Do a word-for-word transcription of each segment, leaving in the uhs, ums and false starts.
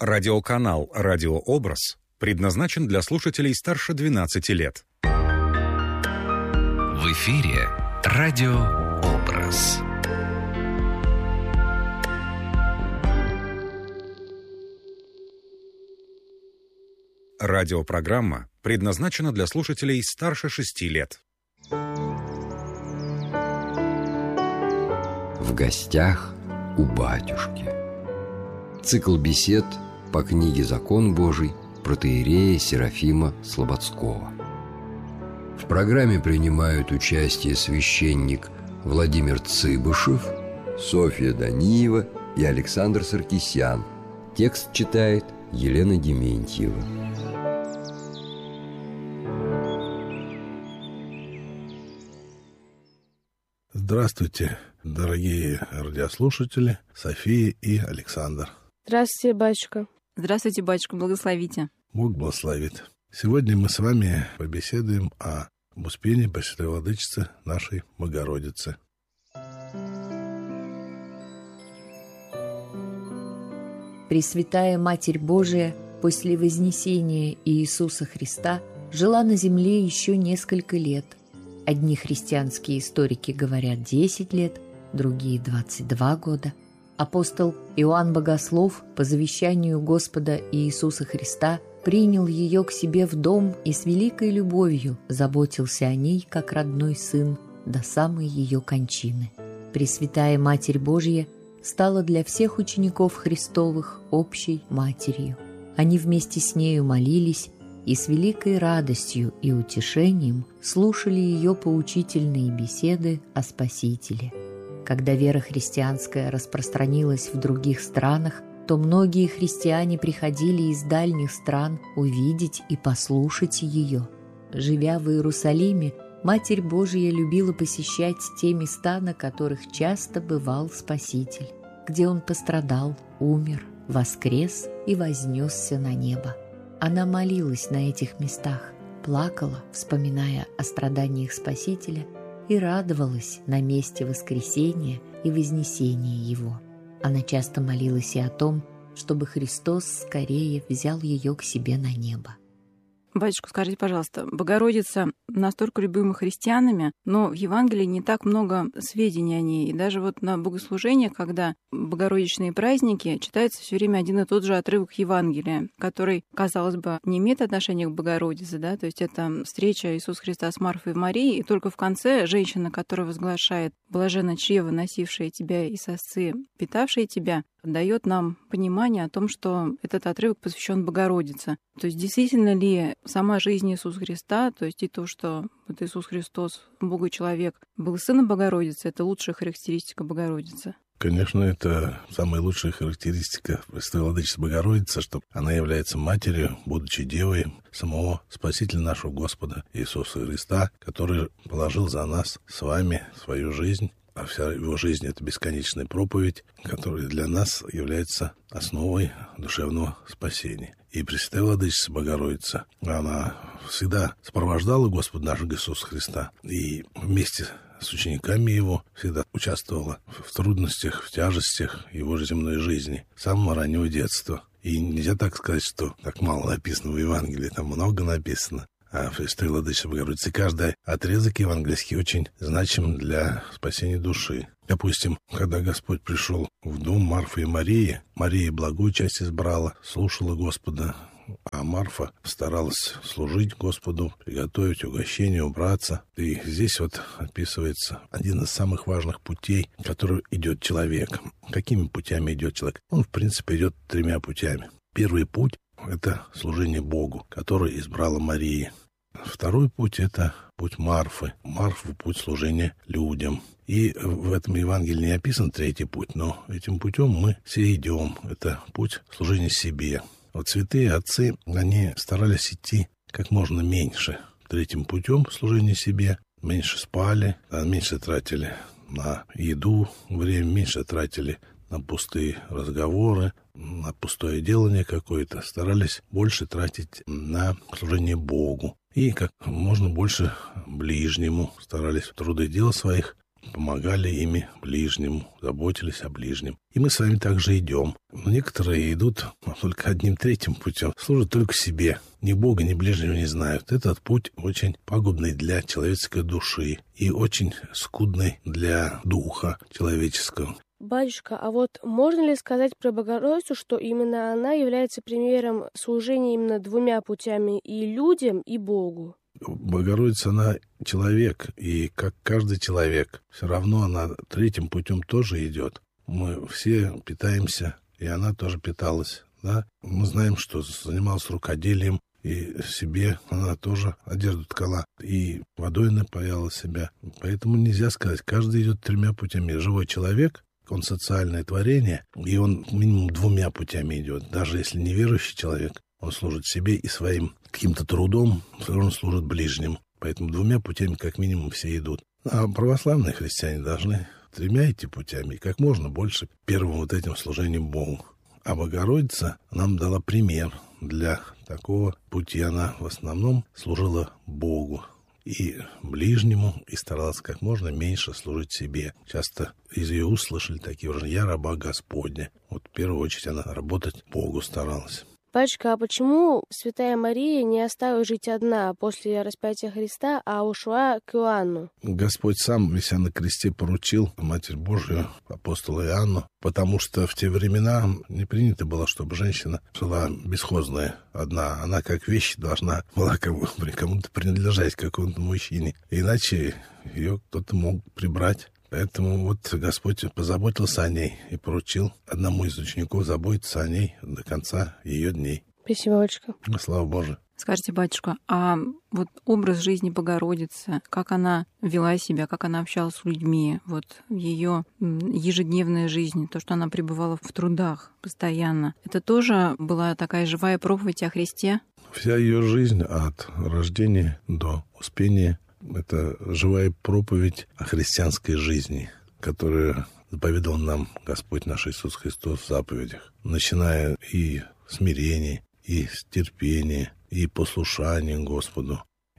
Радиоканал «Радиообраз» предназначен для слушателей старше двенадцати лет. В эфире «Радиообраз». Радиопрограмма предназначена для слушателей старше шести лет. В гостях у батюшки. Цикл бесед по книге «Закон Божий» протоиерея Серафима Слободского. В программе принимают участие священник Владимир Цыбышев, Софья Даниева и Александр Саркисян. Текст читает Елена Дементьева. Здравствуйте, дорогие радиослушатели, София и Александр. Здравствуйте, батюшка. Здравствуйте, батюшка, благословите. Бог благословит. Сегодня мы с вами побеседуем о Успении Пресвятой Владычицы нашей Богородицы. Пресвятая Матерь Божия после вознесения Иисуса Христа жила на земле еще несколько лет. Одни христианские историки говорят десять лет, другие двадцать два года. Апостол Иоанн Богослов по завещанию Господа Иисуса Христа принял ее к себе в дом и с великой любовью заботился о ней, как родной сын, до самой ее кончины. Пресвятая Матерь Божья стала для всех учеников Христовых общей матерью. Они вместе с нею молились и с великой радостью и утешением слушали ее поучительные беседы о Спасителе. Когда вера христианская распространилась в других странах, то многие христиане приходили из дальних стран увидеть и послушать ее. Живя в Иерусалиме, Матерь Божия любила посещать те места, на которых часто бывал Спаситель, где Он пострадал, умер, воскрес и вознесся на небо. Она молилась на этих местах, плакала, вспоминая о страданиях Спасителя, и радовалась на месте воскресения и вознесения Его. Она часто молилась и о том, чтобы Христос скорее взял ее к себе на небо. Батюшка, скажите, пожалуйста, Богородица настолько любима христианами, но в Евангелии не так много сведений о ней. И даже вот на богослужениях, когда богородичные праздники, читается все время один и тот же отрывок Евангелия, который, казалось бы, не имеет отношения к Богородице, да, то есть это встреча Иисуса Христа с Марфой и Марией, и только в конце женщина, которая возглашает «Блаженна чрево, носившее тебя, и сосцы, питавшие тебя», дает нам понимание о том, что этот отрывок посвящен Богородице. То есть действительно ли сама жизнь Иисуса Христа, то есть и то, что вот Иисус Христос, Бог и человек, был сыном Богородицы, это лучшая характеристика Богородицы? Конечно, это самая лучшая характеристика Пресвятой Владычицы Богородицы, что она является матерью, будучи девой самого Спасителя нашего Господа Иисуса Христа, который положил за нас с вами свою жизнь. А вся его жизнь — это бесконечная проповедь, которая для нас является основой душевного спасения. И Пресвятая Владычица Богородица, она всегда сопровождала Господа нашего Иисуса Христа и вместе с учениками его всегда участвовала в трудностях, в тяжестях его земной жизни с самого раннего детства. И нельзя так сказать, что так мало написано в Евангелии, там много написано о Пресвятой Владычице Богородице. Каждый отрезок евангельский очень значим для спасения души. Допустим, когда Господь пришел в дом Марфы и Марии, Мария благую часть избрала, слушала Господа, а Марфа старалась служить Господу, приготовить угощение, убраться. И здесь вот описывается один из самых важных путей, который идет человек. Какими путями идет человек? Он, в принципе, идет тремя путями. Первый путь — это служение Богу, который избрала Мария. Второй путь — это путь Марфы. Марфа — путь служения людям. И в этом Евангелии не описан третий путь, но этим путем мы все идем. Это путь служения себе. Вот святые отцы, они старались идти как можно меньше третьим путем служения себе. Меньше спали, меньше тратили на еду время, меньше тратили на пустые разговоры, на пустое делание какое-то. Старались больше тратить на служение Богу. И как можно больше ближнему старались в труды дел своих помогали ими ближнему, заботились о ближнем. И мы с вами также идем. Но некоторые идут только одним третьим путем, служат только себе. Ни Бога, ни ближнего не знают. Этот путь очень пагубный для человеческой души и очень скудный для духа человеческого. Батюшка, а вот можно ли сказать про Богородицу, что именно она является примером служения именно двумя путями, и людям, и Богу? Богородица, она человек, и как каждый человек, все равно она третьим путем тоже идет. Мы все питаемся, и она тоже питалась. Да? Мы знаем, что занималась рукоделием, и себе она тоже одежду ткала, и водой напояла себя. Поэтому нельзя сказать, каждый идет тремя путями. Живой человек, он социальное творение, и он минимум двумя путями идет. Даже если неверующий человек, он служит себе и своим каким-то трудом, все равно служит ближним. Поэтому двумя путями как минимум все идут. А православные христиане должны тремя идти путями, и как можно больше первым вот этим служением Богу. А Богородица нам дала пример для такого пути. Она в основном служила Богу и ближнему, и старалась как можно меньше служить себе. Часто из ее уст слышали такие уже: «Я раба Господня». Вот в первую очередь она работать Богу старалась. Батюшка, а почему Святая Мария не осталась жить одна после распятия Христа, а ушла к Иоанну? Господь сам, вися на кресте, поручил Матерь Божию, апостола Иоанну, потому что в те времена не принято было, чтобы женщина жила бесхозная одна. Она как вещь должна была кому-то принадлежать, какому-то мужчине. Иначе ее кто-то мог прибрать. Поэтому вот Господь позаботился о ней и поручил одному из учеников заботиться о ней до конца ее дней. Спасибо, батюшка. Слава Божию. Скажите, батюшка, а вот образ жизни Богородицы, как она вела себя, как она общалась с людьми, вот ее ежедневная жизнь, то, что она пребывала в трудах постоянно, это тоже была такая живая проповедь о Христе? Вся ее жизнь от рождения до успения — это живая проповедь о христианской жизни, которую заповедал нам Господь наш Иисус Христос в заповедях, начиная и смирение, и терпение, и послушание Господу,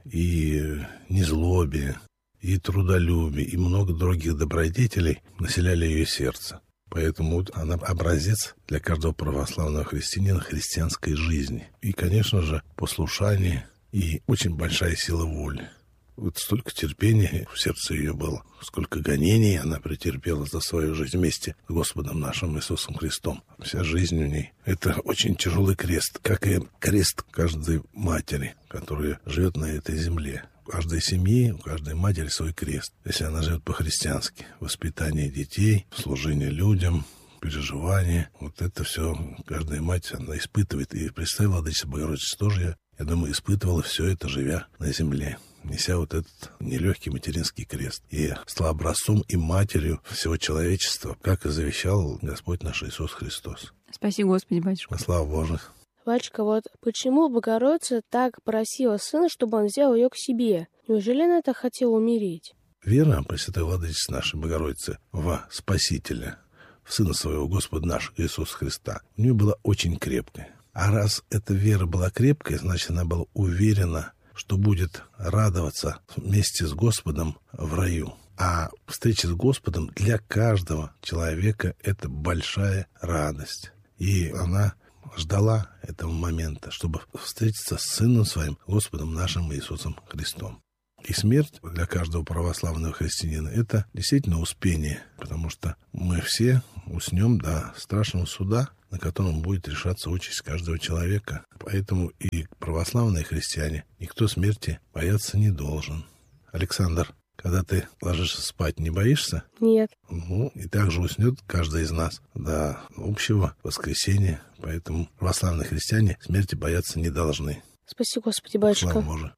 и незлобие, и трудолюбие, и много других добродетелей населяли ее сердце. Поэтому она образец для каждого православного христианина христианской жизни. И, конечно же, послушание и очень большая сила воли. Вот столько терпения в сердце ее было, сколько гонений она претерпела за свою жизнь вместе с Господом нашим Иисусом Христом. Вся жизнь у ней — это очень тяжелый крест, как и крест каждой матери, которая живет на этой земле. У каждой семьи, у каждой матери свой крест, если она живет по-христиански. Воспитание детей, служение людям, переживание. Вот это все каждая мать, она испытывает. И Пресвятая Владычица Богородица тоже, я, я думаю, испытывала все это, живя на земле, неся вот этот нелегкий материнский крест. И стала образцом и матерью всего человечества, как и завещал Господь наш Иисус Христос. Спаси Господи, батюшка. Слава Божию. Батюшка, вот почему Богородица так просила сына, чтобы он взял ее к себе? Неужели она так хотела умереть? Вера Пресвятой Владычицы нашей Богородицы во Спасителя, в Сына Своего Господа нашего Иисуса Христа, у нее была очень крепкая. А раз эта вера была крепкая, значит, она была уверена, что будет радоваться вместе с Господом в раю. А встреча с Господом для каждого человека — это большая радость. И она ждала этого момента, чтобы встретиться с Сыном Своим, Господом нашим Иисусом Христом. И смерть для каждого православного христианина — это действительно успение, потому что мы все уснем до страшного суда, на котором будет решаться участь каждого человека. Поэтому и православные христиане, никто смерти бояться не должен. Александр, когда ты ложишься спать, не боишься? Нет. Ну, и также уснет каждый из нас до общего воскресения. Поэтому православные христиане смерти бояться не должны. Спаси Господи, батюшка. Слава Божию.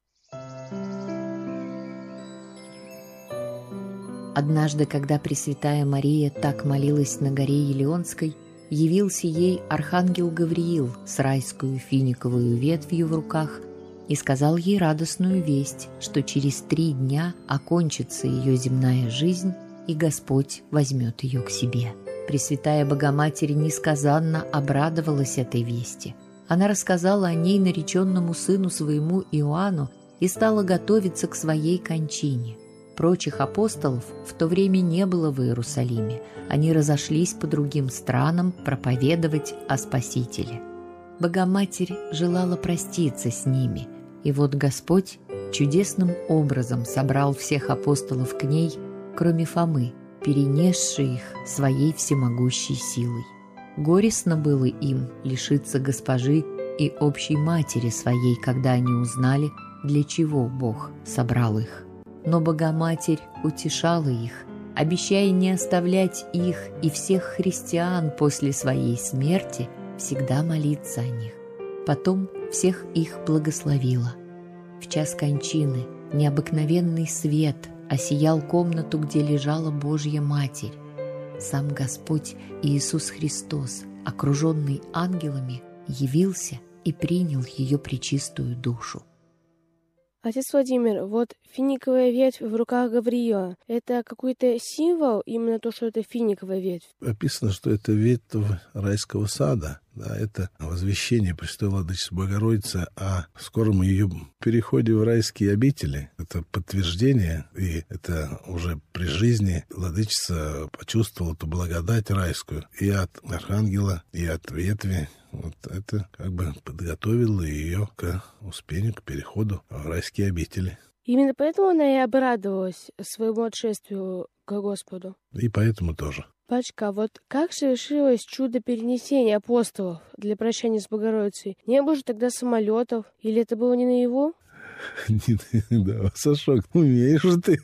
Однажды, когда Пресвятая Мария так молилась на горе Елеонской, явился ей архангел Гавриил с райскую финиковую ветвью в руках и сказал ей радостную весть, что через три дня окончится ее земная жизнь, и Господь возьмет ее к себе. Пресвятая Богоматерь несказанно обрадовалась этой вести. Она рассказала о ней нареченному сыну своему Иоанну и стала готовиться к своей кончине. прочих апостолов в то время не было в Иерусалиме. Они разошлись по другим странам проповедовать о Спасителе. Богоматерь желала проститься с ними, и вот Господь чудесным образом собрал всех апостолов к ней, кроме Фомы, перенесший их своей всемогущей силой. Горестно было им лишиться госпожи и общей матери своей, когда они узнали, для чего Бог собрал их. Но Богоматерь утешала их, обещая не оставлять их и всех христиан после своей смерти, всегда молиться о них. Потом всех их благословила. В час кончины необыкновенный свет осиял комнату, где лежала Божья Матерь. Сам Господь Иисус Христос, окруженный ангелами, явился и принял ее пречистую душу. Отец Владимир, вот финиковая ветвь в руках Гавриила, это какой-то символ, именно то, что это финиковая ветвь? Описано, что это ветвь райского сада. Да, это возвещение Пресвятой Владычицы Богородицы о скором ее переходе в райские обители. Это подтверждение, и это уже при жизни Владычица почувствовала эту благодать райскую и от архангела, и от ветви. Вот это как бы подготовило ее к успению, к переходу в райские обители. Именно поэтому она и обрадовалась своему отшествию к Господу. И поэтому тоже. Батюшка, вот как совершилось чудо перенесения апостолов для прощания с Богородицей? Не было же тогда самолетов? Или это было не наяву? Да, Сашок, умеешь же ты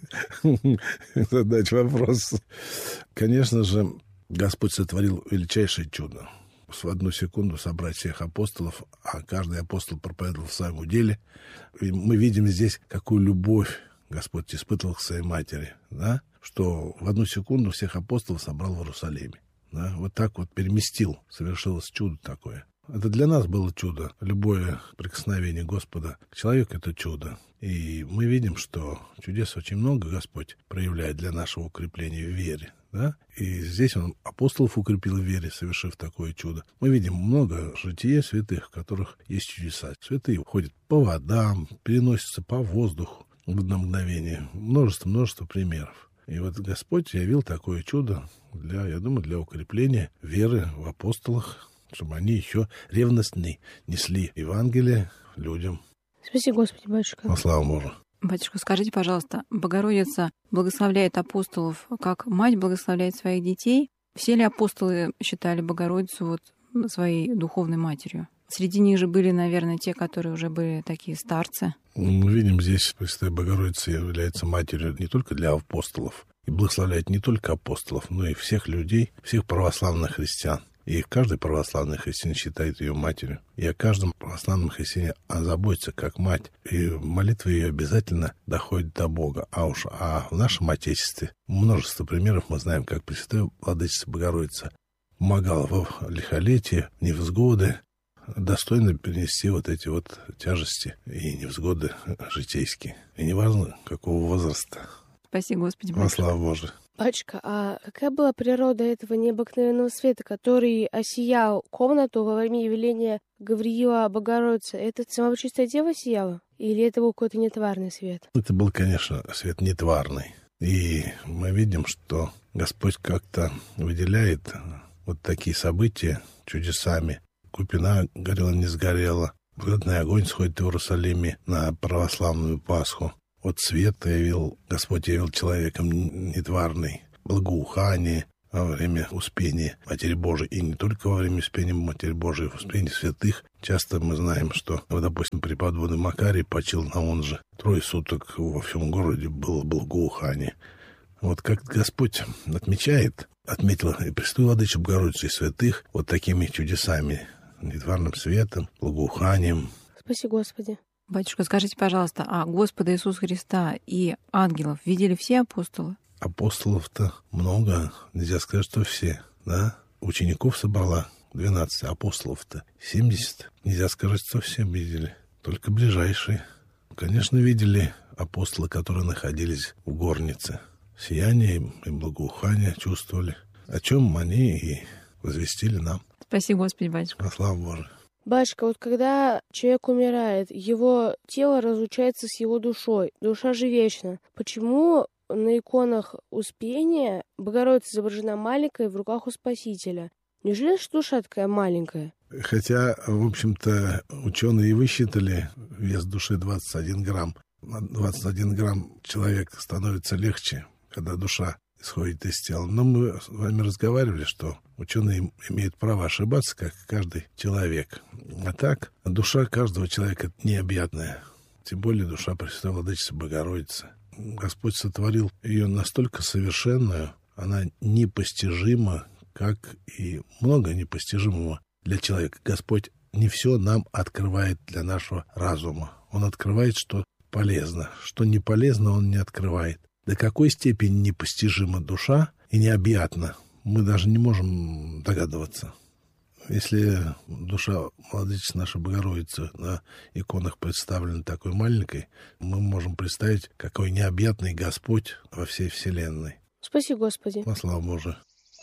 задать вопрос. Конечно же, Господь сотворил величайшее чудо. В одну секунду собрать всех апостолов, а каждый апостол проповедовал в своем уделе. И мы видим здесь, какую любовь Господь испытывал к своей матери, да? Что в одну секунду всех апостолов собрал в Иерусалиме. Да? Вот так вот переместил, совершилось чудо такое. Это для нас было чудо. Любое прикосновение Господа к человеку — это чудо. И мы видим, что чудес очень много Господь проявляет для нашего укрепления в вере. Да? И здесь Он апостолов укрепил в вере, совершив такое чудо. Мы видим много жития святых, в которых есть чудеса. Святые ходят по водам, переносятся по воздуху в одно мгновение. Множество-множество примеров. И вот Господь явил такое чудо для, я думаю, для укрепления веры в апостолах, чтобы они еще ревностней несли Евангелие людям. Спасибо, Господи, батюшка. Во славу Божию. Батюшка, скажите, пожалуйста, Богородица благословляет апостолов, как мать благословляет своих детей. Все ли апостолы считали Богородицу вот своей духовной матерью? Среди них же были, наверное, те, которые уже были такие старцы. Мы видим, здесь Пресвятая Богородица является матерью не только для апостолов, и благословляет не только апостолов, но и всех людей, всех православных христиан. И каждый православный христианин считает ее матерью. И о каждом православном христиане озаботится как мать. И молитва ее обязательно доходит до Бога. А уж а в нашем Отечестве множество примеров мы знаем, как Пресвятая Владычица Богородица помогала в лихолетии, невзгоды, достойно перенести вот эти вот тяжести и невзгоды житейские. И неважно, какого возраста. Спаси Господи, Во славу Божию. Батюшка, а какая была природа этого необыкновенного света, который осиял комнату во время явления Гавриила Богородицы? Это сама чистая дева сияла? Или это был какой-то нетварный свет? Это был, конечно, свет нетварный. И мы видим, что Господь как-то выделяет вот такие события чудесами. Купина горела, не сгорела. Благодатный огонь сходит в Иерусалиме на православную Пасху. Вот свет явил, Господь явил человеком нетварный, благоухание во время успения Матери Божией. И не только во время успения Матери Божией, в успении святых. Часто мы знаем, что, вот, допустим, преподобный Макарий почил на он же. Трое суток во всем городе было благоухание. Вот как Господь отмечает, отметил и Пресвятую Владычицу Богородицу и святых вот такими чудесами, нетварным светом, благоуханием. Спаси Господи. Батюшка, скажите, пожалуйста, а Господа Иисуса Христа и ангелов видели все апостолы? Апостолов-то много, нельзя сказать, что все, да? Учеников собрала двенадцать, апостолов-то семьдесят. Нельзя сказать, что все видели, только ближайшие. Конечно, видели апостолы, которые находились в горнице. Сияние и благоухание чувствовали, о чем они и возвестили нам. Спаси Господи, батюшка. Во славу Божию. Батюшка, вот когда человек умирает, его тело разлучается с его душой. Душа же вечна. Почему на иконах Успения Богородица изображена маленькая в руках у Спасителя. Неужели ж душа такая маленькая? Хотя, в общем-то, ученые и высчитали вес души двадцать один грамм. На двадцать один грамм человек становится легче, когда душа исходит из тела. Но мы с вами разговаривали, что ученые имеют право ошибаться, как каждый человек. А так, душа каждого человека необъятная. Тем более душа Пресвятой Владычицы Богородицы. Господь сотворил ее настолько совершенную, она непостижима, как и много непостижимого для человека. Господь не все нам открывает для нашего разума. Он открывает, что полезно. Что не полезно, Он не открывает. До какой степени непостижима душа и необъятна, мы даже не можем догадываться. Если душа Владычицы нашей Богородицы на иконах представлена такой маленькой, мы можем представить, какой необъятный Господь во всей вселенной. Спаси Господи. Во славу Божию.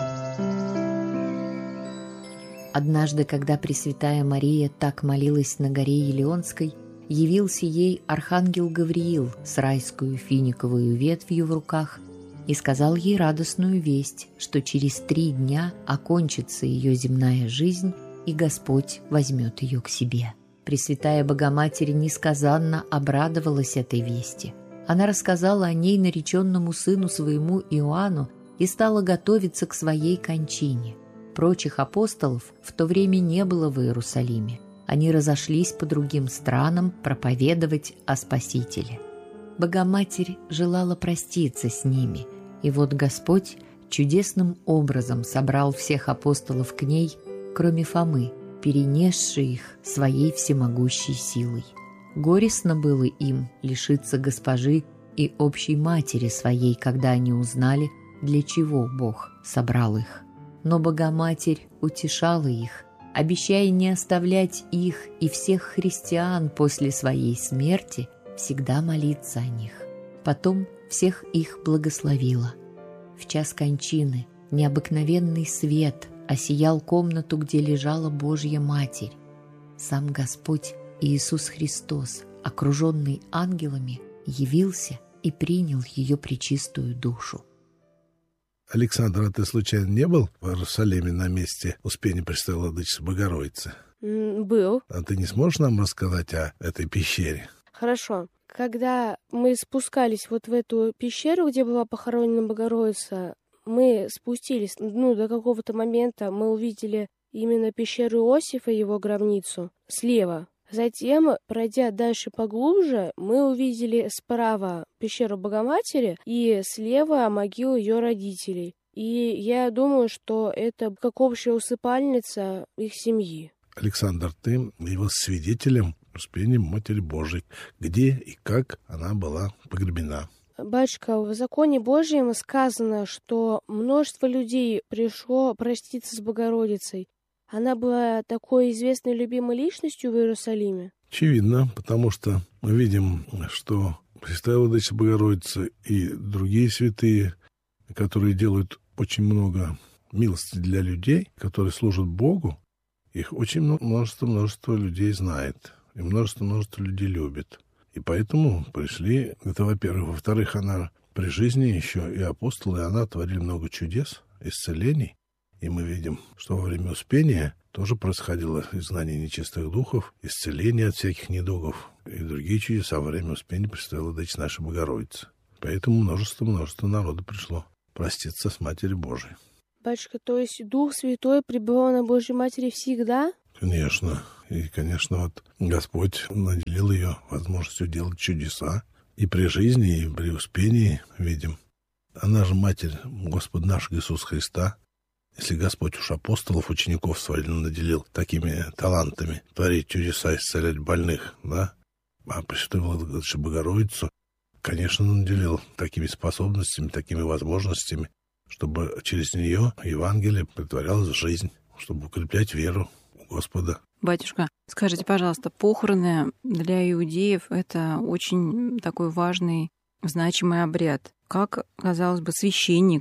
Однажды, когда Пресвятая Мария так молилась на горе Елеонской, явился ей архангел Гавриил с райскую финиковую ветвью в руках и сказал ей радостную весть, что через три дня окончится ее земная жизнь, и Господь возьмет ее к себе. Пресвятая Богоматерь несказанно обрадовалась этой вести. Она рассказала о ней нареченному сыну своему Иоанну и стала готовиться к своей кончине. Прочих апостолов в то время не было в Иерусалиме. Они разошлись по другим странам проповедовать о Спасителе. Богоматерь желала проститься с ними, и вот Господь чудесным образом собрал всех апостолов к ней, кроме Фомы, перенесший их своей всемогущей силой. Горестно было им лишиться госпожи и общей матери своей, когда они узнали, для чего Бог собрал их. Но Богоматерь утешала их, обещая не оставлять их и всех христиан после своей смерти, всегда молиться о них. Потом всех их благословила. В час кончины необыкновенный свет осиял комнату, где лежала Божья Матерь. Сам Господь Иисус Христос, окруженный ангелами, явился и принял ее пречистую душу. Александр, а ты случайно не был в Иерусалиме на месте Успения Пресвятой Владычицы Богородицы? Был. А ты не сможешь нам рассказать о этой пещере? Хорошо. Когда мы спускались вот в эту пещеру, где была похоронена Богородица, мы спустились, ну, до какого-то момента мы увидели именно пещеру Иосифа и его гробницу слева. Затем, пройдя дальше поглубже, мы увидели справа пещеру Богоматери и слева могилу ее родителей. И я думаю, что это как общая усыпальница их семьи. Александр, ты его свидетелем Успения Матери Божией. Где и как она была погребена? Батюшка, в законе Божьем сказано, что множество людей пришло проститься с Богородицей. Она была такой известной любимой личностью в Иерусалиме? Очевидно, потому что мы видим, что Пресвятая Владычица Богородица и другие святые, которые делают очень много милости для людей, которые служат Богу, их очень множество-множество людей знает, и множество-множество людей любит. И поэтому пришли, это во-первых. Во-вторых, она при жизни еще и апостолы, и она творили много чудес, исцелений. И мы видим, что во время Успения тоже происходило изгнание нечистых духов, исцеление от всяких недугов и другие чудеса во время Успения Пресвятой Владычицы нашей Богородицы. Поэтому множество-множество народа пришло проститься с Матерью Божией. Батюшка, то есть Дух Святой пребывал на Божьей Матери всегда? Конечно. И, конечно, вот Господь наделил ее возможностью делать чудеса. И при жизни, и при Успении видим. Она же Матерь Господа нашего Иисуса Христа. Если Господь уж апостолов, учеников своих наделил такими талантами творить чудеса, исцелять больных, да, а Пресвятую Владычицу Богородицу, конечно, наделил такими способностями, такими возможностями, чтобы через нее Евангелие претворялось в жизнь, чтобы укреплять веру в Господа. Батюшка, скажите, пожалуйста, похороны для иудеев — это очень такой важный, значимый обряд. Как, казалось бы, священник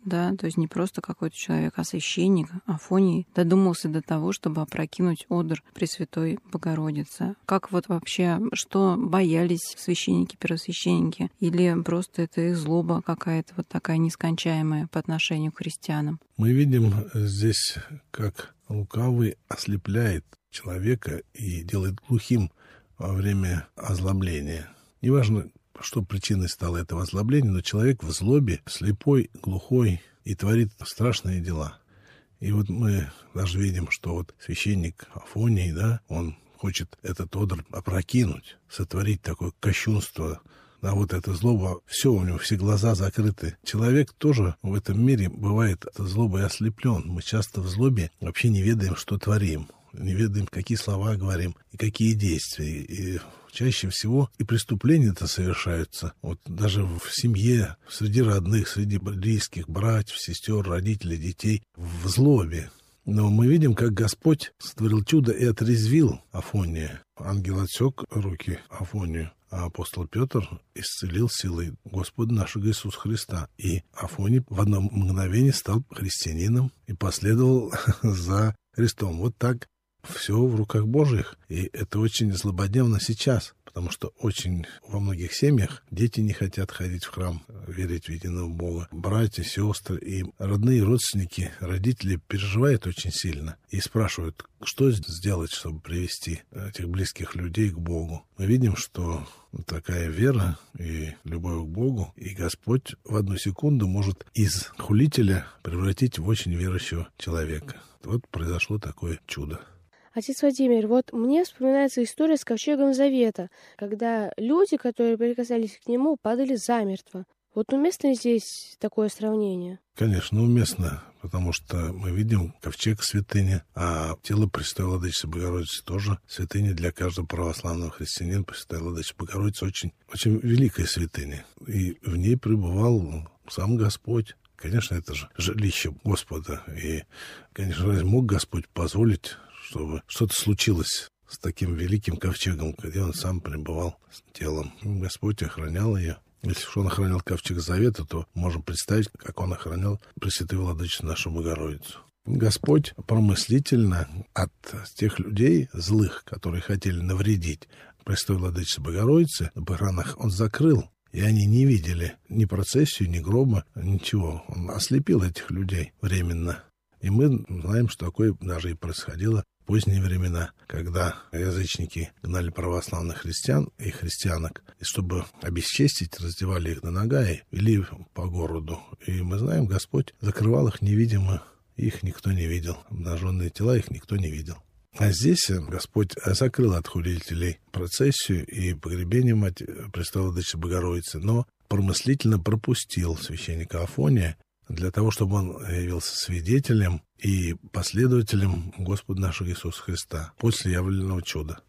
да, то есть не просто какой-то человек, а священник Афоний додумался до того, чтобы опрокинуть одр Пресвятой Богородицы. Как вот вообще, что боялись священники, первосвященники, или просто это их злоба какая-то вот такая нескончаемая по отношению к христианам? Мы видим здесь, как лукавый ослепляет человека и делает глухим во время озлобления. Неважно, что причиной стало этого озлобления, но человек в злобе слепой, глухой и творит страшные дела. И вот мы даже видим, что вот священник Афоний, да, он хочет этот одр опрокинуть, сотворить такое кощунство, да, вот эта злоба, все, у него все глаза закрыты. Человек тоже в этом мире бывает злобой ослеплен. Мы часто в злобе вообще не ведаем, что творим, не ведаем, какие слова говорим и какие действия. И чаще всего и преступления-то совершаются вот даже в семье, среди родных, среди близких, братьев, сестер, родителей, детей, в злобе. Но мы видим, как Господь сотворил чудо и отрезвил Афония. Ангел отсек руки Афонию, а апостол Петр исцелил силой Господа нашего Иисуса Христа. И Афоний в одно мгновение стал христианином и последовал за Христом. Вот так все в руках Божьих. И это очень злободневно сейчас, потому что очень во многих семьях дети не хотят ходить в храм, верить в единого Бога. Братья, сестры и родные родственники, родители переживают очень сильно и спрашивают, что сделать, чтобы привести этих близких людей к Богу. Мы видим, что такая вера и любовь к Богу, и Господь в одну секунду может из хулителя превратить в очень верующего человека. Вот произошло такое чудо. Отец Владимир, вот мне вспоминается история с ковчегом Завета, когда люди, которые прикасались к нему, падали замертво. Вот уместно здесь такое сравнение? Конечно, уместно, потому что мы видим ковчег святыня, а тело Пресвятой Владычицы Богородицы тоже святыня для каждого православного христианина. Пресвятая Владычица Богородица очень, очень великая святыня, и в ней пребывал сам Господь. Конечно, это же жилище Господа, и, конечно, разве мог Господь позволить, чтобы что-то случилось с таким великим ковчегом, где он сам пребывал с телом? Господь охранял ее. Если уж он охранял ковчег Завета, то можем представить, как он охранял Пресвятую Владычицу нашу Богородицу. Господь промыслительно от тех людей злых, которые хотели навредить Пресвятой Владычице Богородице, на похоронах он закрыл, и они не видели ни процессию, ни гроба, ничего. Он ослепил этих людей временно. И мы знаем, что такое даже и происходило в поздние времена, когда язычники гнали православных христиан и христианок, и чтобы обесчестить, раздевали их до нога и вели по городу. И мы знаем, Господь закрывал их невидимо, их никто не видел. Обнаженные тела их никто не видел. А здесь Господь закрыл от хулителей процессию и погребение мать Пресвятой Владычицы Богородицы, но промыслительно пропустил священника Афония для того, чтобы он явился свидетелем и последователем Господа нашего Иисуса Христа после явленного чуда.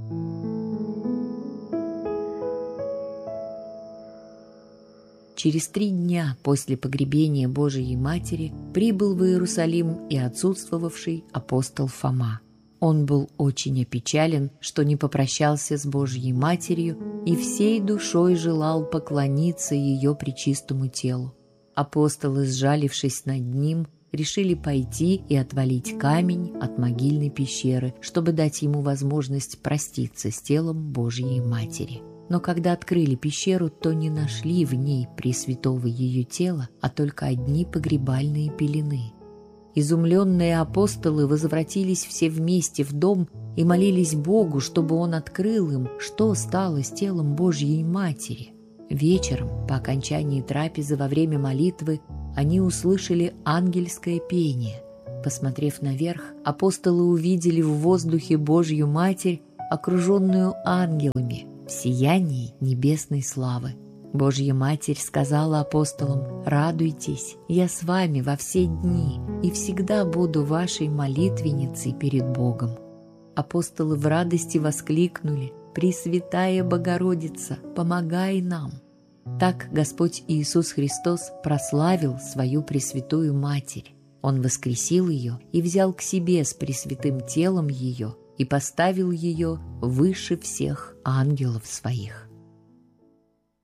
Через три дня после погребения Божией Матери прибыл в Иерусалим и отсутствовавший апостол Фома. Он был очень опечален, что не попрощался с Божьей Матерью и всей душой желал поклониться ее пречистому телу. Апостолы, сжалившись над ним, решили пойти и отвалить камень от могильной пещеры, чтобы дать ему возможность проститься с телом Божьей Матери. Но когда открыли пещеру, то не нашли в ней пресвятого ее тела, а только одни погребальные пелены. Изумленные апостолы возвратились все вместе в дом и молились Богу, чтобы Он открыл им, что стало с телом Божьей Матери. Вечером, по окончании трапезы во время молитвы, они услышали ангельское пение. Посмотрев наверх, апостолы увидели в воздухе Божью Матерь, окруженную ангелами, в сиянии небесной славы. Божья Матерь сказала апостолам: «Радуйтесь, я с вами во все дни и всегда буду вашей молитвенницей перед Богом». Апостолы в радости воскликнули: «Пресвятая Богородица, помогай нам!» Так Господь Иисус Христос прославил свою Пресвятую Матерь. Он воскресил ее и взял к себе с пресвятым телом ее и поставил ее выше всех ангелов своих.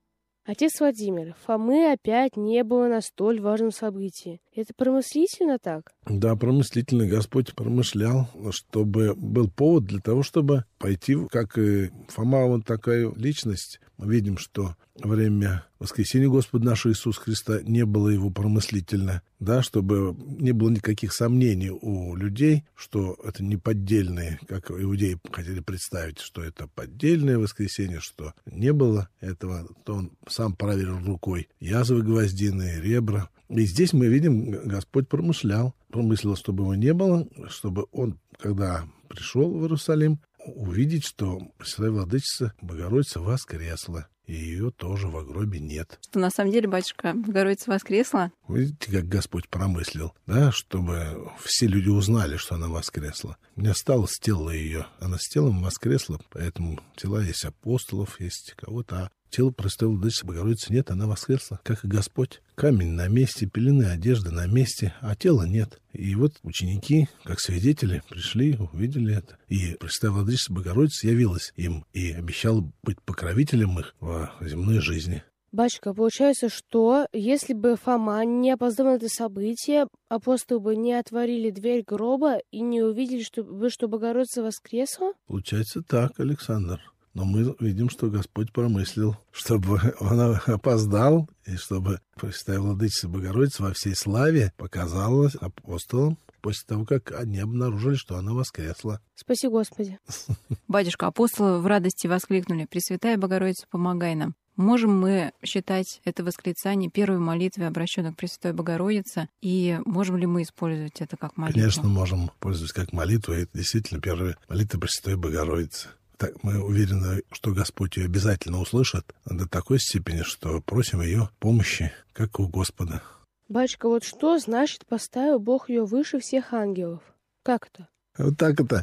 Отец Владимир, Фомы опять не было на столь важном событии. Это промыслительно так? Да, промыслительно. Господь промышлял, чтобы был повод для того, чтобы пойти, как и Фома, вот такая личность. Мы видим, что во время воскресения Господа нашего Иисуса Христа не было его промыслительно, да, чтобы не было никаких сомнений у людей, что это не поддельные, как иудеи хотели представить, что это поддельное воскресение, что не было этого, то он сам проверил рукой язвы гвоздиные, ребра. И здесь мы видим, Господь промышлял, промыслил, чтобы его не было, чтобы он, когда пришел в Иерусалим, увидеть, что Пресвятая Владычица Богородица воскресла, и ее тоже в гробе нет. Что на самом деле, батюшка, Богородица воскресла? Видите, как Господь промыслил, да, чтобы все люди узнали, что она воскресла. Не осталось тела ее, она с телом воскресла, поэтому тела есть апостолов, есть кого-то, а тело Пресвятой Владычицы Богородицы нет, она воскресла, как и Господь. Камень на месте, пелены, одежда на месте, а тела нет. И вот ученики, как свидетели, пришли, увидели это. И Пресвятая Владычица Богородица явилась им и обещала быть покровителем их в земной жизни. Батюшка, получается, что если бы Фома не опоздал на это событие, апостолы бы не отворили дверь гроба и не увидели, что, что Богородица воскресла? Получается так, Александр. Но мы видим, что Господь промыслил, чтобы он опоздал, и чтобы Пресвятая Владычица Богородица во всей славе показалась апостолам после того, как они обнаружили, что она воскресла. Спаси Господи. Батюшка, апостолы в радости воскликнули: «Пресвятая Богородица, помогай нам». Можем мы считать это восклицание первой молитвой, обращенной к Пресвятой Богородице, и можем ли мы использовать это как молитву? Конечно, можем пользоваться как молитву. Это действительно первая молитва Пресвятой Богородицы. Так мы уверены, что Господь ее обязательно услышит до такой степени, что просим ее помощи, как у Господа. Батюшка, вот что значит поставил Бог ее выше всех ангелов? Как это? Вот так это.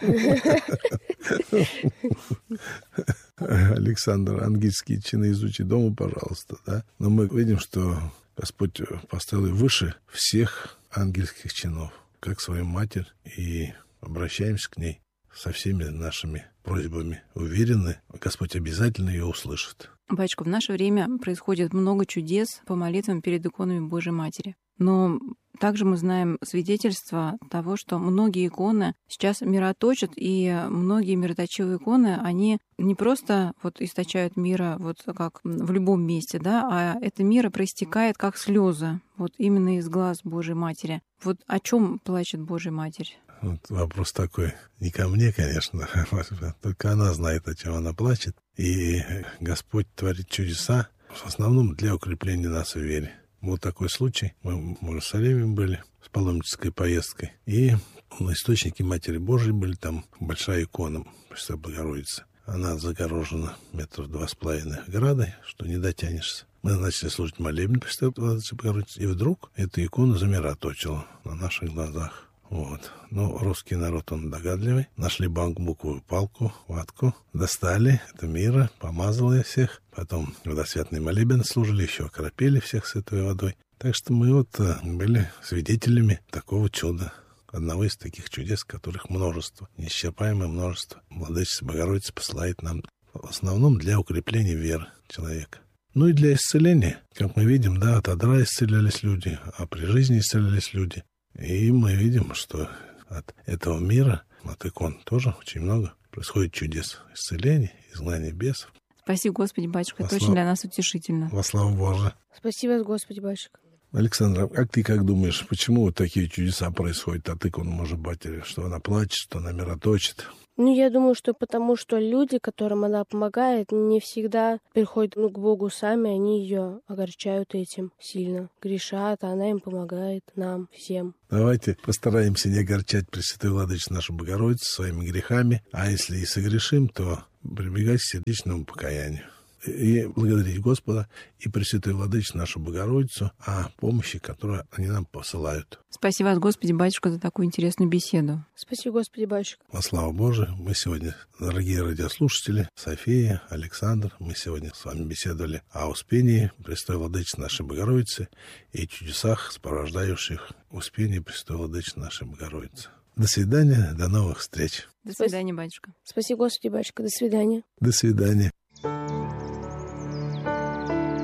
Александр, ангельские чины изучи дома, пожалуйста. Да? Но мы видим, что Господь поставил ее выше всех ангельских чинов, как свою Матерь, и обращаемся к ней со всеми нашими просьбами. Уверены, Господь обязательно ее услышит. Батюшка, в наше время происходит много чудес по молитвам перед иконами Божьей Матери. Но также мы знаем свидетельства того, что многие иконы сейчас мироточат, и многие мироточивые иконы, они не просто вот источают мира вот как в любом месте, да, а это мира проистекает как слезы, вот именно из глаз Божьей Матери. Вот о чем плачет Божья Матерь? Вот вопрос такой не ко мне, конечно, только она знает, о чем она плачет. И Господь творит чудеса в основном для укрепления нас в вере. Был такой случай, мы в Иерусалиме были с паломнической поездкой, и на источнике Матери Божией были там большая икона Пресвятой Богородицы. Она загорожена метров два с половиной оградой, что не дотянешься. Мы начали служить молебен Пресвятой Владычицы Богородицы, и вдруг эта икона замироточила на наших глазах. Вот. Но русский народ, он догадливый. Нашли бамбуковую палку, ватку, достали это мира, помазали всех. Потом водосвятный молебен служили, еще окропили всех святой водой. Так что мы вот были свидетелями такого чуда. Одного из таких чудес, которых множество, неисчерпаемое множество. Владычица Богородица посылает нам в основном для укрепления веры человека. Ну и для исцеления. Как мы видим, да, от одра исцелялись люди, а при жизни исцелялись люди. И мы видим, что от этого мира, от икон тоже очень много происходит чудес. Исцеления, изгнания бесов. Спасибо, Господи, батюшка, Во это слав... очень для нас утешительно. Во славу Божию. Спасибо, Господи, батюшка. Александр, как ты как думаешь, почему вот такие чудеса происходят от икон Божьей Матери? Что она плачет, что она мироточит? Ну, я думаю, что потому что люди, которым она помогает, не всегда приходят ну, к Богу сами, они ее огорчают этим сильно, грешат, а она им помогает, нам, всем. Давайте постараемся не огорчать Пресвятую Владычицу нашу Богородицу своими грехами, а если и согрешим, то прибегать к сердечному покаянию. И благодарить Господа и Пресвятую Владычицу нашу Богородицу о помощи, которую они нам посылают. Спасибо вас, Господи, батюшка, за такую интересную беседу. Спасибо, Господи, батюшка. Во славу Божию, мы сегодня, дорогие радиослушатели, София, Александр, мы сегодня с вами беседовали о Успении Пресвятой Владычицы нашей Богородицы и чудесах, сопровождающих Успение Пресвятой Владычицы нашей Богородицы. До свидания, до новых встреч. До свидания, батюшка. Спасибо, Господи, батюшка, до свидания. До свидания.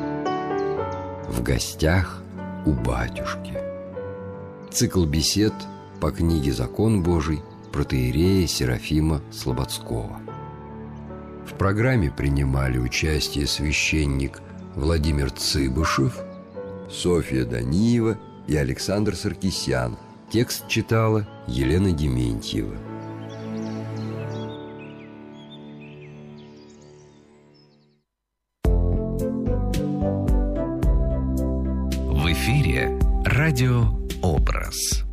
В гостях у батюшки. Цикл бесед по книге «Закон Божий» протоиерея Серафима Слободского. В программе принимали участие священник Владимир Цыбышев, Софья Даниева и Александр Саркисян. Текст читала Елена Дементьева. В эфире радио «Образ».